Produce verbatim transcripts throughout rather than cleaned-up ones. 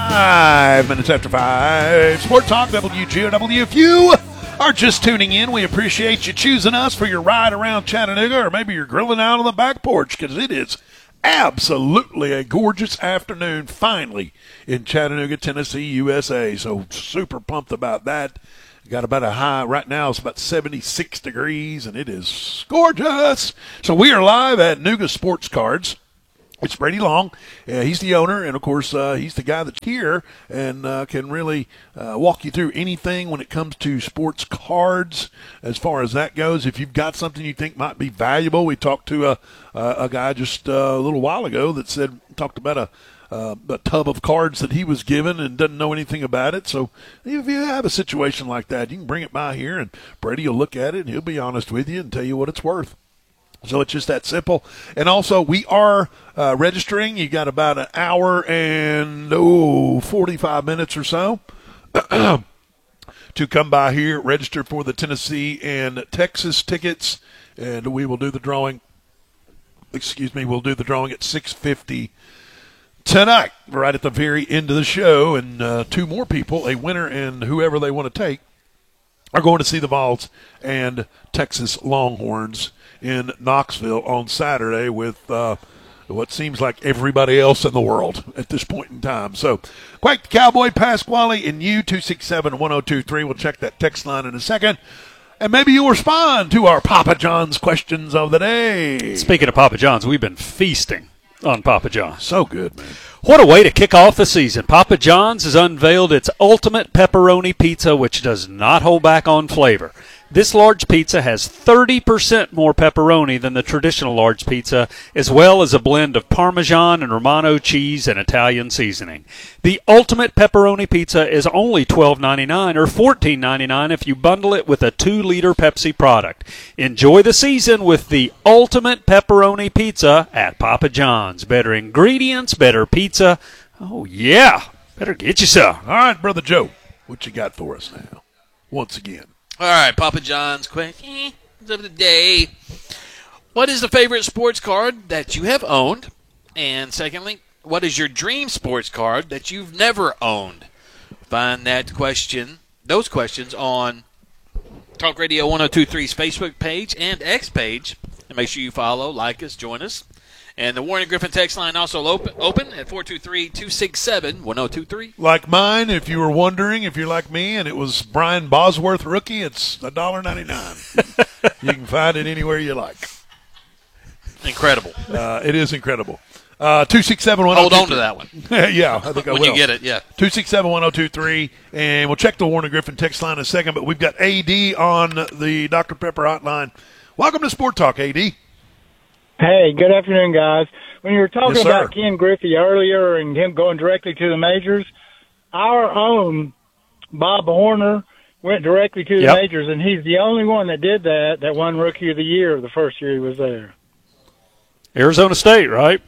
Five minutes after five. Sports Talk, W G O W. If you are just tuning in, we appreciate you choosing us for your ride around Chattanooga, or maybe you're grilling out on the back porch, because it is absolutely a gorgeous afternoon finally in Chattanooga, Tennessee, U S A. So super pumped about that. Got about a high right now. It's about seventy-six degrees, and it is gorgeous. So we are live at Nooga Sports Cards. It's Brady Long. Uh, he's the owner, and, of course, uh, he's the guy that's here and uh, can really uh, walk you through anything when it comes to sports cards as far as that goes. If you've got something you think might be valuable, we talked to a, a, a guy just uh, a little while ago that said talked about a, uh, a tub of cards that he was given and doesn't know anything about it. So if you have a situation like that, you can bring it by here, and Brady will look at it, and he'll be honest with you and tell you what it's worth. So it's just that simple. And also, we are uh, registering. You got about an hour and, oh, forty-five minutes or so to come by here, register for the Tennessee and Texas tickets, and we will do the drawing. Excuse me, we'll do the drawing at six fifty tonight, right at the very end of the show. And uh, two more people, a winner and whoever they want to take, are going to see the Vols and Texas Longhorns in Knoxville on Saturday with uh, what seems like everybody else in the world at this point in time. So, Quake the Cowboy, Pasquale, and you, two six seven, one oh two three. We'll check that text line in a second. And maybe you'll respond to our Papa John's questions of the day. Speaking of Papa John's, we've been feasting on Papa John's. So good, man. What a way to kick off the season. Papa John's has unveiled its ultimate pepperoni pizza, which does not hold back on flavor. This large pizza has thirty percent more pepperoni than the traditional large pizza, as well as a blend of Parmesan and Romano cheese and Italian seasoning. The ultimate pepperoni pizza is only twelve ninety-nine or fourteen ninety-nine if you bundle it with a two liter Pepsi product. Enjoy the season with the ultimate pepperoni pizza at Papa John's. Better ingredients, better pizza. Oh, yeah. Better get you some. All right, Brother Joe, what you got for us now? Once again. All right, Papa John's question of the day. What is the favorite sports card that you have owned? And secondly, what is your dream sports card that you've never owned? Find that question, those questions on Talk Radio one oh two three's Facebook page and X page. And make sure you follow, like us, join us. And the Warren Griffin text line also open, open at four two three, two six seven, one oh two three. Like mine, if you were wondering, if you're like me, and it was Brian Bosworth rookie, it's one dollar ninety-nine. You can find it anywhere you like. Incredible. Uh, it is incredible. Uh, two six seven, one oh two three. Hold on to that one. Yeah, I think I when will. When you get it, yeah. two six seven, one oh two three, and we'll check the Warren Griffin text line in a second, but we've got A D on the Doctor Pepper hotline. Welcome to Sport Talk, A D. Hey, good afternoon, guys. When you were talking Yes, about sir. Ken Griffey earlier and him going directly to the majors, our own Bob Horner went directly to the Yep. majors, and he's the only one that did that, that won Rookie of the Year the first year he was there. Arizona State, right?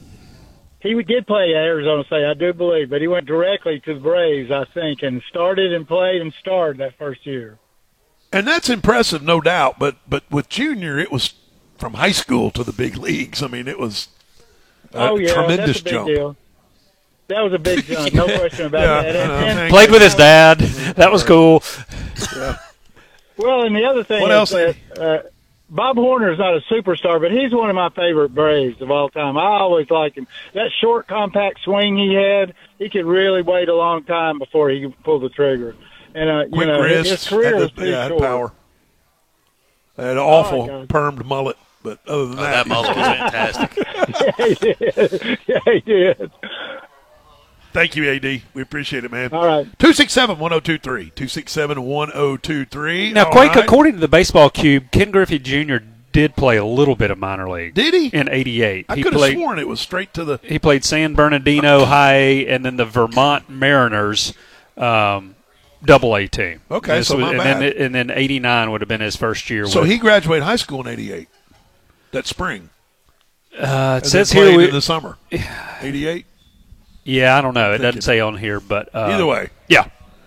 He did play at Arizona State, I do believe, but he went directly to the Braves, I think, and started and played and starred that first year. And that's impressive, no doubt, but but with Junior, it was from high school to the big leagues. I mean, it was a oh, yeah, tremendous that's a big jump. Deal. That was a big jump, no question about Yeah, that. And, I know. and, Thank Played with his dad. That was cool. Yeah. Well, and the other thing What is else? that uh, Bob Horner is not a superstar, but he's one of my favorite Braves of all time. I always liked him. That short, compact swing he had, he could really wait a long time before he could pull the trigger. And uh, Quick you know, wrist, his career had was the- pretty yeah, had short. power. Had an awful God. permed mullet, but other than Oh, that, that mullet was fantastic. Yeah, he did. Yeah, he did. thank you, A D. We appreciate it, man. All right. two six seven, one oh two three. two six seven, one oh two three. Now, All Quake, right. according to the Baseball Cube, Ken Griffey Junior did play a little bit of minor league. Did he? In eighty-eight. I he could have played, sworn it was straight to the He played San Bernardino High A and then the Vermont Mariners um, Double A team. Okay, This so was- my and bad. then and then eighty-nine would have been his first year. So with, he graduated high school in eighty-eight. That spring. uh, it And says then here played we, in the summer. eighty-eight. yeah, I don't know. It Thinking. doesn't say on here, but uh, Either way. yeah.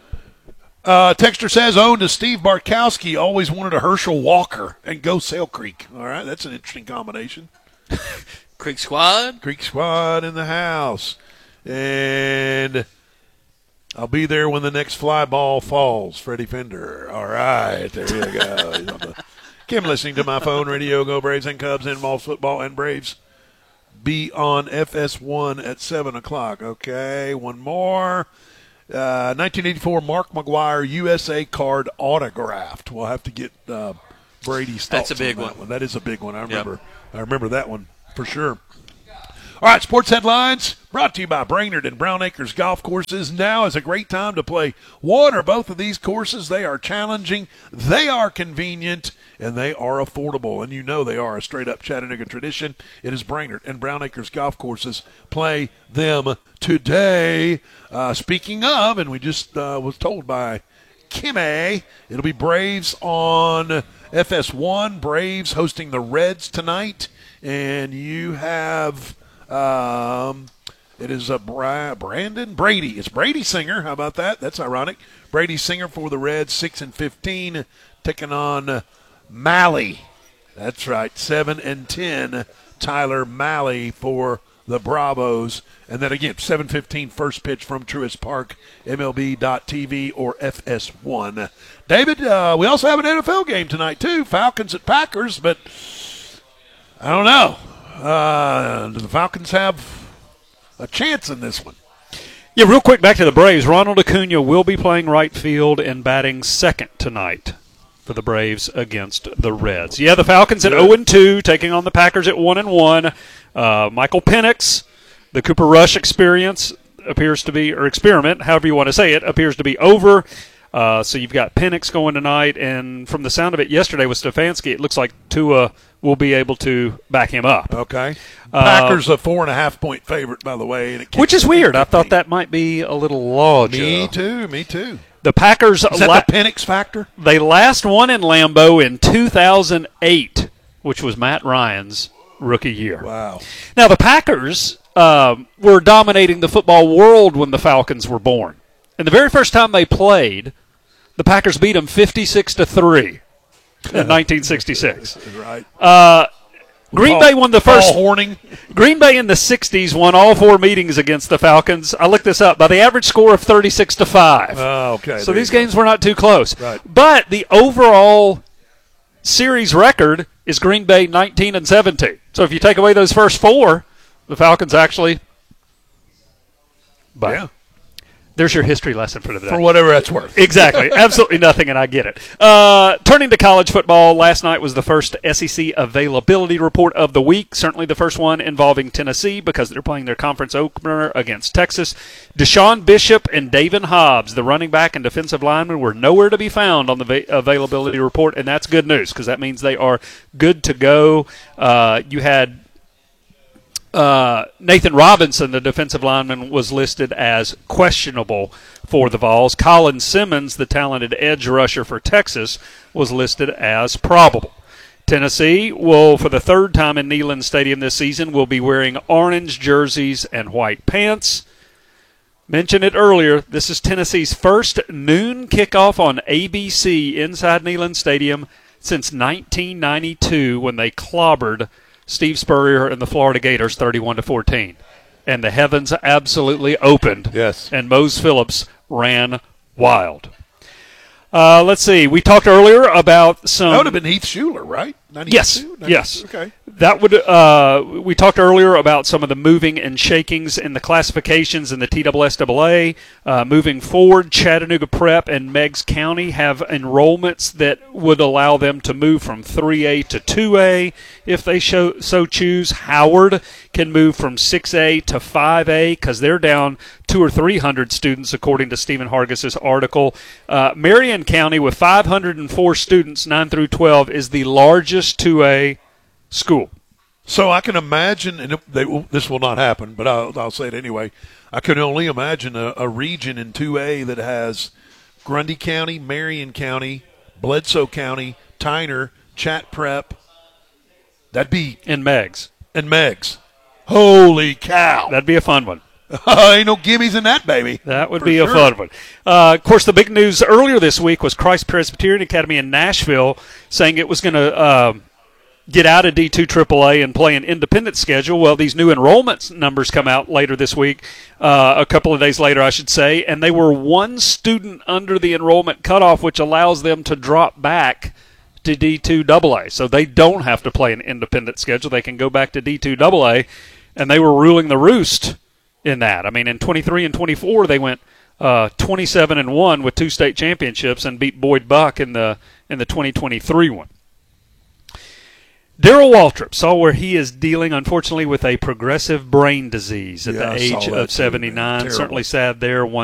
Uh, Texter says, owned a Steve Barkowski, always wanted a Herschel Walker, and go Sail Creek. All right, that's an interesting combination. Creek Squad. Creek Squad in the house. And I'll be there when the next fly ball falls. Freddie Fender. All right, there you go. Kim listening to my phone radio. Go Braves and Cubs and Vols football and Braves. Be on F S one at seven o'clock. Okay, one more. Uh, nineteen eighty-four Mark McGwire U S A card autographed. We'll have to get uh, Brady's thoughts. That's a big on that one. one. That is a big one. I remember. Yep. I remember that one for sure. All right, sports headlines brought to you by Brainerd and Brown Acres Golf Courses. Now is a great time to play one or both of these courses. They are challenging, they are convenient, and they are affordable. And you know they are a straight-up Chattanooga tradition. It is Brainerd and Brown Acres Golf Courses. Play them today. Uh, speaking of, and we just uh, was told by Kimmy, it'll be Braves on F S one. Braves hosting the Reds tonight. And you have... Um, it is a Bra- Brandon Brady. It's Brady Singer. How about that? That's ironic. Brady Singer for the Reds, six and fifteen, taking on uh, Malley. That's right, seven and ten. Tyler Malley for the Bravos, and then again, seven fifteen first pitch from Truist Park, M L B dot T V or F S one. David, uh, we also have an N F L game tonight too. Falcons at Packers, but I don't know. Uh, do the Falcons have a chance in this one? Yeah, real quick, back to the Braves. Ronald Acuna will be playing right field and batting second tonight for the Braves against the Reds. Yeah, the Falcons at oh and two, taking on the Packers at one and one. Uh, Michael Penix, the Cooper Rush experience appears to be, or experiment, however you want to say it, appears to be over. Uh, so you've got Penix going tonight, and from the sound of it yesterday with Stefanski, it looks like Tua will be able to back him up. Okay. Uh, Packers a four and a half point favorite, by the way. And it which is weird. I thought that might be a little larger. Me too, me too. The Packers, Is that la- the Penix factor? they last won in Lambeau in two thousand eight, which was Matt Ryan's rookie year. Wow. Now, the Packers um, were dominating the football world when the Falcons were born. And the very first time they played, the Packers beat them fifty-six to three in nineteen sixty-six. Right. Uh, Green Paul, Bay won the first. Paul Horning. Green Bay in the sixties won all four meetings against the Falcons. I looked this up by the average score of thirty-six to five. Oh, okay. So there these you go. games were not too close. Right. But the overall series record is Green Bay nineteen and seventeen. So if you take away those first four, the Falcons actually. But Yeah. there's your history lesson for today. For whatever that's worth. Exactly. Absolutely nothing, and I get it. Uh, turning to college football, last night was the first S E C availability report of the week. Certainly the first one involving Tennessee because they're playing their conference opener against Texas. Deshaun Bishop and Davin Hobbs, the running back and defensive lineman, were nowhere to be found on the va- availability report, and that's good news because that means they are good to go. Uh, you had Uh, Nathan Robinson, the defensive lineman, was listed as questionable for the Vols. Colin Simmons, the talented edge rusher for Texas, was listed as probable. Tennessee will, for the third time in Neyland Stadium this season, will be wearing orange jerseys and white pants. Mentioned it earlier, this is Tennessee's first noon kickoff on A B C inside Neyland Stadium since nineteen ninety-two when they clobbered Steve Spurrier and the Florida Gators thirty-one to fourteen. And the heavens absolutely opened. Yes. And Mose Phillips ran wild. Uh, let's see. We talked earlier about some. That would have been Heath Schuler, right? Yes. ninety-two? Yes. Okay. That would. Uh, we talked earlier about some of the moving and shakings in the classifications in the T S S A A. Uh, moving forward, Chattanooga Prep and Meigs County have enrollments that would allow them to move from three A to two A if they show, so choose. Howard can move from six A to five A because they're down two or three hundred students, according to Stephen Hargis's article. Uh, Marion County, with five hundred four students, nine through twelve, is the largest two A school. So I can imagine, and they, this will not happen, but I'll, I'll say it anyway. I can only imagine a, a region in two A that has Grundy County, Marion County, Bledsoe County, Tyner, Chat Prep. That'd be In Meigs. and Meigs. Holy cow! That'd be a fun one. Ain't no gimmies in that, baby. That would For be sure. a fun one. Uh, of course, the big news earlier this week was Christ Presbyterian Academy in Nashville saying it was going to uh, get out of D two triple A and play an independent schedule. Well, these new enrollment numbers come out later this week, uh, a couple of days later, I should say, and they were one student under the enrollment cutoff, which allows them to drop back to D two double A. So they don't have to play an independent schedule. They can go back to D two double A, and they were ruling the roost in that. I mean, in twenty-three and twenty-four, they went uh, twenty-seven and one with two state championships and beat Boyd Buck in the in the twenty twenty-three one. Darrell Waltrip saw where he is dealing, unfortunately, with a progressive brain disease at Yeah, the I saw age that of too, seventy-nine. man. Certainly sad there. One